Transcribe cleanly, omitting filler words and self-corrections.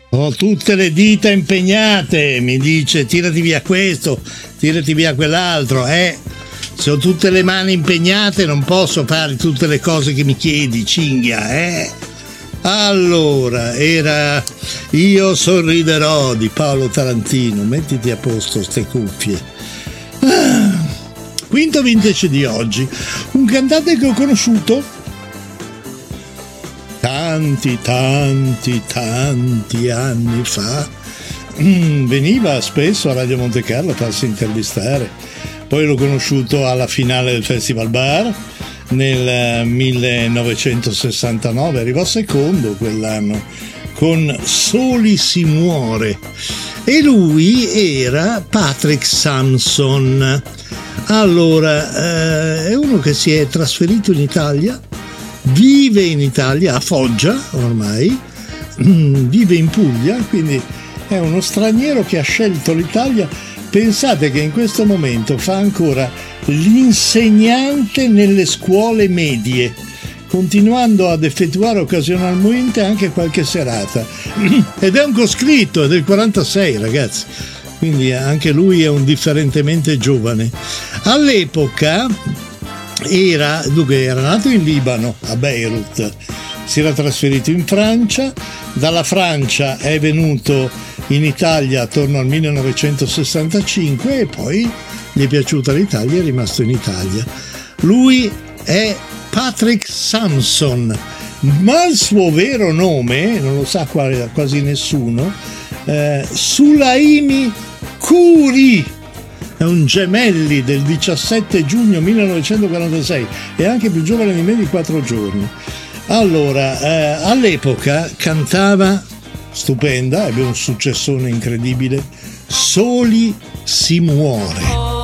Ho tutte le dita impegnate, mi dice, tirati via questo, tirati via quell'altro, se ho tutte le mani impegnate non posso fare tutte le cose che mi chiedi, cinghia, Allora, era Io sorriderò di Paolo Tarantino, mettiti a posto ste cuffie. Quinto vintage di oggi, un cantante che ho conosciuto tanti anni fa, veniva spesso a Radio Monte Carlo a farsi intervistare, poi l'ho conosciuto alla finale del Festival Bar nel 1969, arrivò secondo quell'anno con Soli si muore, e lui era Patrick Samson. Allora, è uno che si è trasferito in Italia, vive in Italia, a Foggia ormai, vive in Puglia, quindi è uno straniero che ha scelto l'Italia. Pensate che in questo momento fa ancora l'insegnante nelle scuole medie, continuando ad effettuare occasionalmente anche qualche serata. Ed è un coscritto, è del 46, ragazzi, quindi anche lui è un differentemente giovane. All'epoca era nato in Libano, a Beirut, si era trasferito in Francia, dalla Francia è venuto in Italia attorno al 1965 e poi gli è piaciuta l'Italia e è rimasto in Italia. Lui è Patrick Samson, ma il suo vero nome non lo sa quasi nessuno, Sulaimi Khoury. È un gemelli del 17 giugno 1946, è anche più giovane di me di 4 giorni. Allora, all'epoca cantava, stupenda, ebbe un successone incredibile, Soli si muore.